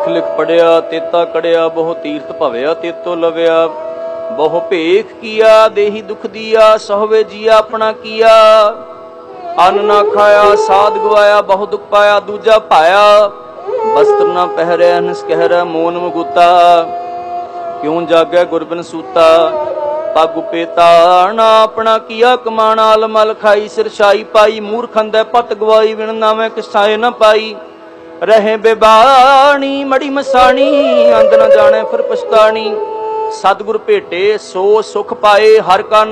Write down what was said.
ਲਿਖ ਲਿਖ ਪੜਿਆ ਤੇਤਾ ਕੜਿਆ, ਬਹੁ ਤੀਰਥ ਭਵਿਆ ਤੇਤੋ ਲਵਿਆ। ਬਹੁ ਭੇਖ ਕੀਆ ਦੇਹੀ ਦੁਖ ਦੀਆ, ਸਹਵੇ ਜੀਆ ਆਪਣਾ ਕੀਆ। ਅੰਨ ਨਾ ਖਾਇਆ ਸਾਧ ਗਵਾਇਆ, ਬਹੁ ਦੁਖ ਪਾਇਆ ਦੂਜਾ ਪਾਇਆ। ਬਸਤਰ ਨਾ ਪਹਿਰਿਆ ਨਿਸ ਕਹਿਰਾ, ਮੋਨ ਮੁਗੁਤਾ। ਕਿਉਂ ਜਾਗੈ ਗੁਰਬਿਨ ਸੂਤਾ, ਪਗ ਉਪੇਤਾ। ਨਾ ਆਪਣਾ ਕੀਆ ਕਮਾਣਾ, ਅਲਮਲ ਖਾਈ ਸਿਰ ਛਾਈ ਪਾਈ। ਮੂਰਖ ਅੰਧੈ ਪਤ ਗਵਾਈ, ਵਿਣ ਨਾਵੇਂ ਕਿਸਾਏ ਨਾ ਪਾਈ। ਰਹੇ ਬੇਬਾਣੀ ਮੜੀ ਮਸਾਣੀ, ਅੰਧ ਨਾ ਜਾਣੇ ਫਿਰ ਪਛਤਾਣੀ। ਸਤਿਗੁਰ ਭੇਟੇ ਸੋ ਸੁਖ ਪਾਏ, ਹਰ ਕਾ